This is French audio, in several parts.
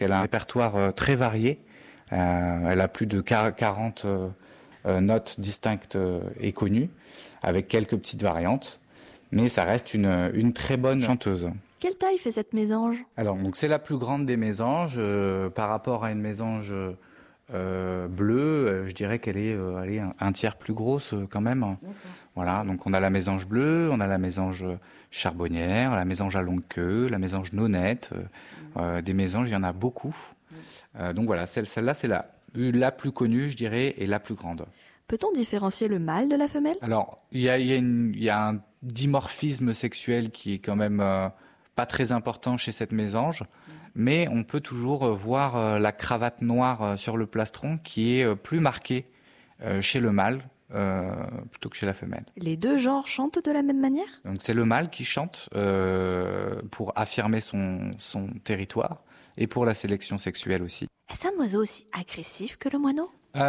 Elle a un répertoire très varié. Elle a plus de 40 notes distinctes et connues, avec quelques petites variantes. Mais ça reste une très bonne chanteuse. Quelle taille fait cette mésange ? Alors, donc c'est la plus grande des mésanges. Par rapport à une mésange bleue, je dirais qu'elle est un tiers plus grosse quand même. D'accord. Voilà, donc on a la mésange bleue, on a la mésange charbonnière, la mésange à longue queue, la mésange nonnette. Des mésanges, il y en a beaucoup. Donc voilà, celle-là, c'est la plus connue, je dirais, et la plus grande. Peut-on différencier le mâle de la femelle ? Alors, il y a un dimorphisme sexuel qui est quand même pas très important chez cette mésange, mais on peut toujours voir la cravate noire sur le plastron qui est plus marquée chez le mâle plutôt que chez la femelle. Les deux genres chantent de la même manière ? Donc c'est le mâle qui chante pour affirmer son territoire et pour la sélection sexuelle aussi. Est-ce un oiseau aussi agressif que le moineau ?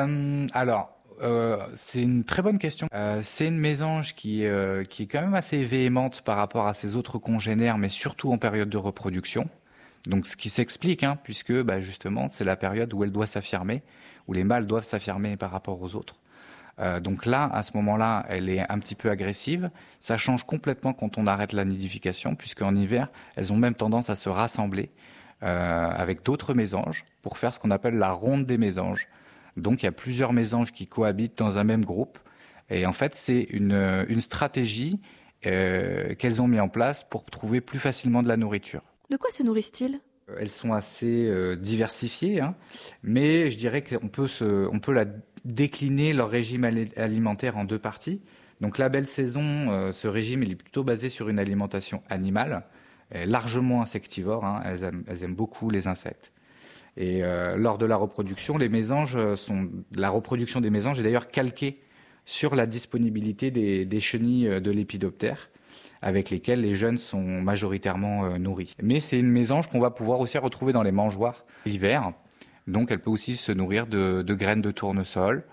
C'est une très bonne question. C'est une mésange qui est quand même assez véhémente par rapport à ses autres congénères, mais surtout en période de reproduction. Donc ce qui s'explique, puisque justement c'est la période où elle doit s'affirmer, où les mâles doivent s'affirmer par rapport aux autres. Donc là, à ce moment-là, elle est un petit peu agressive. Ça change complètement quand on arrête la nidification, puisqu'en hiver, elles ont même tendance à se rassembler avec d'autres mésanges pour faire ce qu'on appelle la ronde des mésanges. Donc il y a plusieurs mésanges qui cohabitent dans un même groupe. Et en fait, c'est une stratégie qu'elles ont mis en place pour trouver plus facilement de la nourriture. De quoi se nourrissent-ils ? Elles sont assez diversifiées, mais je dirais qu'on peut décliner leur régime alimentaire en deux parties. Donc la belle saison, ce régime il est plutôt basé sur une alimentation animale, largement insectivore. Elles aiment beaucoup les insectes. Et lors de la reproduction, la reproduction des mésanges est d'ailleurs calquée sur la disponibilité des chenilles de lépidoptère, avec lesquelles les jeunes sont majoritairement nourris. Mais c'est une mésange qu'on va pouvoir aussi retrouver dans les mangeoires l'hiver. Donc elle peut aussi se nourrir de graines de tournesol,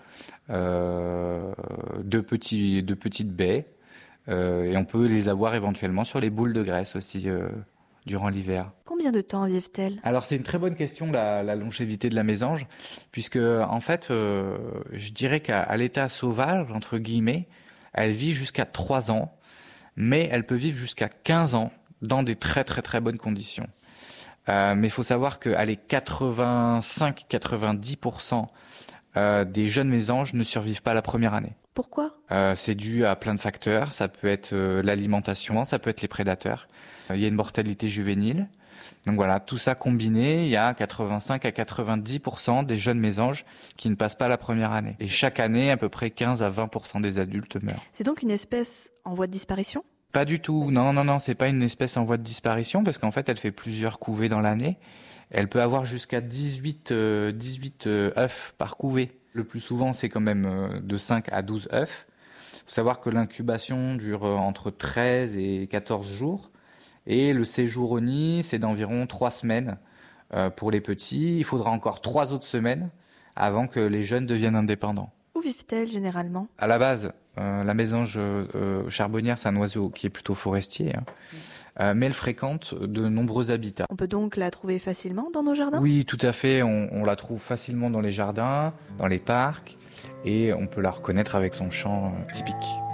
de petites baies, et on peut les avoir éventuellement sur les boules de graisse aussi durant l'hiver. Combien de temps vivent-elles ? Alors c'est une très bonne question, la longévité de la mésange, puisque en fait, je dirais qu'à l'état sauvage, entre guillemets, elle vit jusqu'à 3 ans, mais elle peut vivre jusqu'à 15 ans dans des très très très bonnes conditions. Mais il faut savoir que 85-90% des jeunes mésanges ne survivent pas la première année. Pourquoi ? C'est dû à plein de facteurs. Ça peut être l'alimentation, ça peut être les prédateurs. Il y a une mortalité juvénile. Donc voilà, tout ça combiné, il y a 85 à 90% des jeunes mésanges qui ne passent pas la première année. Et chaque année, à peu près 15 à 20% des adultes meurent. C'est donc une espèce en voie de disparition ? Pas du tout. Non, c'est pas une espèce en voie de disparition parce qu'en fait, elle fait plusieurs couvées dans l'année. Elle peut avoir jusqu'à 18 œufs par couvée. Le plus souvent, c'est quand même de 5 à 12 œufs. Il faut savoir que l'incubation dure entre 13 et 14 jours. Et le séjour au nid, c'est d'environ 3 semaines pour les petits. Il faudra encore 3 autres semaines avant que les jeunes deviennent indépendants. Où vivent-elles généralement ? À la base, la mésange charbonnière, c'est un oiseau qui est plutôt forestier, mais elle fréquente de nombreux habitats. On peut donc la trouver facilement dans nos jardins ? Oui, tout à fait. On la trouve facilement dans les jardins, dans les parcs, et on peut la reconnaître avec son chant typique.